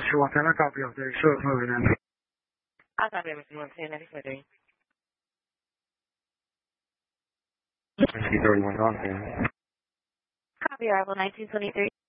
Mr. Montana, copy of the show moving in. I'll copy Mr. Montana. Whiskey 31 Montana. Copy arrival 1923.